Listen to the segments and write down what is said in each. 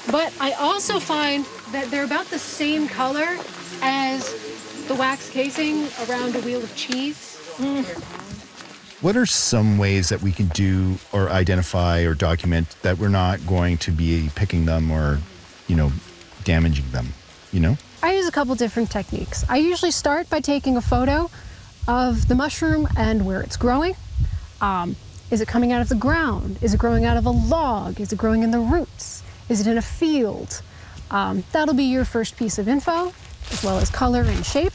But I also find that they're about the same color as the wax casing around a wheel of cheese. What are some ways that we can do or identify or document that we're not going to be picking them or, damaging them, I use a couple different techniques. I usually start by taking a photo of the mushroom and where it's growing. Is it coming out of the ground? Is it growing out of a log? Is it growing in the roots? Is it in a field? That'll be your first piece of info, as well as color and shape.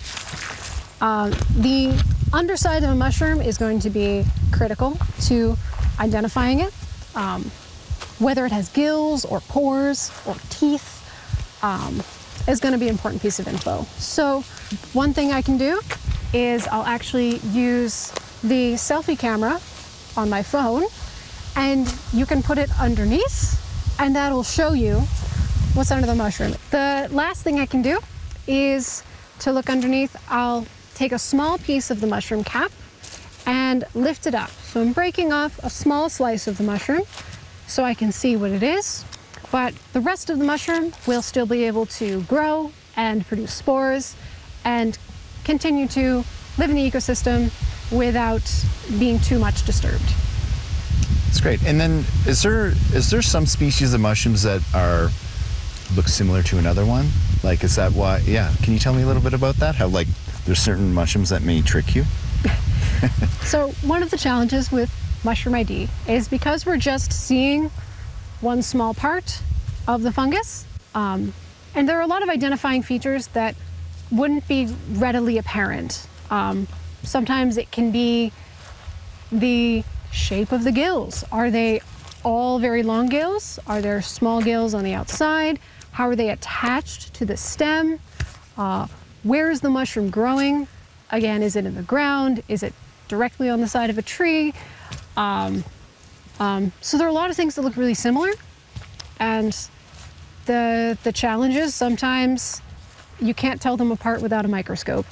The underside of a mushroom is going to be critical to identifying it. Whether it has gills or pores or teeth is going to be an important piece of info. So one thing I can do is I'll actually use the selfie camera on my phone, and you can put it underneath, and that'll show you what's under the mushroom. The last thing I can do is to look underneath. I'll take a small piece of the mushroom cap and lift it up. So I'm breaking off a small slice of the mushroom so I can see what it is, but the rest of the mushroom will still be able to grow and produce spores and continue to live in the ecosystem without being too much disturbed. That's great. And then is there some species of mushrooms that look similar to another one? Like, is that why? Yeah. Can you tell me a little bit about that? How, like, there's certain mushrooms that may trick you? So one of the challenges with Mushroom ID is because we're just seeing one small part of the fungus, and there are a lot of identifying features that wouldn't be readily apparent. Sometimes it can be the shape of the gills. Are they all very long gills? Are there small gills on the outside? How are they attached to the stem? Where is the mushroom growing? Again, is it in the ground? Is it directly on the side of a tree? So there are a lot of things that look really similar, and the challenge is sometimes you can't tell them apart without a microscope.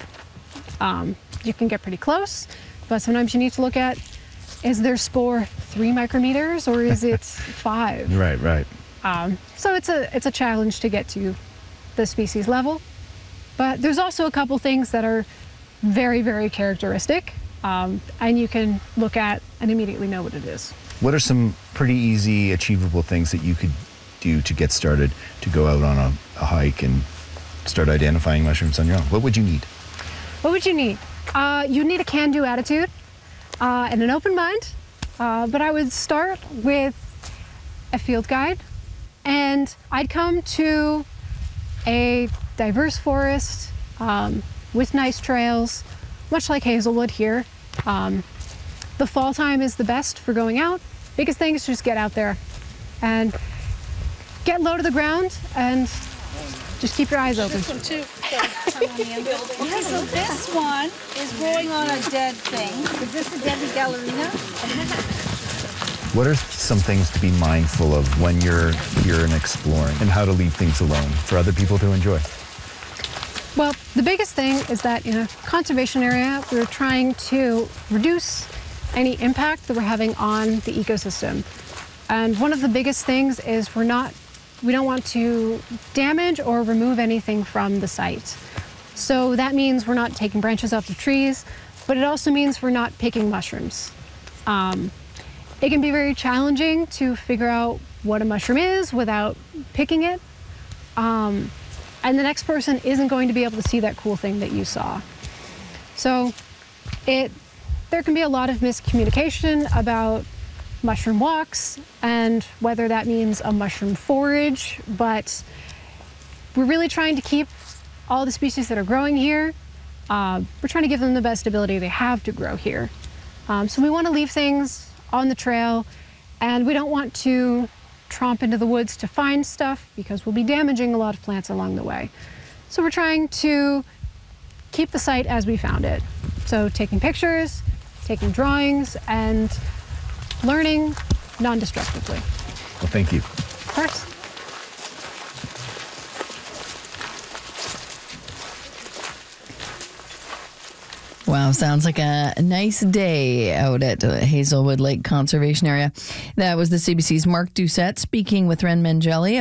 You can get pretty close, but sometimes you need to look at, is their spore 3 micrometers or is it 5? Right. So it's a challenge to get to the species level, but there's also a couple things that are very, very characteristic, and you can look at and immediately know what it is. What are some pretty easy, achievable things that you could do to get started to go out on a hike and start identifying mushrooms on your own? What would you need? What would you need? You need a can-do attitude and an open mind, but I would start with a field guide, and I'd come to a diverse forest with nice trails, much like Hazelwood here. The fall time is the best for going out. Biggest thing is just get out there and get low to the ground and just keep your eyes open. This one too. Okay, so this one is growing on a dead thing. Is this a deadly gallerina? What are some things to be mindful of when you're here and exploring, and how to leave things alone for other people to enjoy? Well, the biggest thing is that in a conservation area, we're trying to reduce any impact that we're having on the ecosystem. And one of the biggest things is we don't want to damage or remove anything from the site. So that means we're not taking branches off the trees, but it also means we're not picking mushrooms. It can be very challenging to figure out what a mushroom is without picking it. And the next person isn't going to be able to see that cool thing that you saw. So there can be a lot of miscommunication about mushroom walks and whether that means a mushroom forage, but we're really trying to keep all the species that are growing here, we're trying to give them the best ability they have to grow here. So we want to leave things on the trail, and we don't want to tromp into the woods to find stuff because we'll be damaging a lot of plants along the way. So we're trying to keep the site as we found it. So taking pictures, taking drawings, and learning non-destructively. Well, thank you. Of course. Wow, sounds like a nice day out at Hazelwood Lake Conservation Area. That was the CBC's Mark Doucette speaking with Ren Mangeli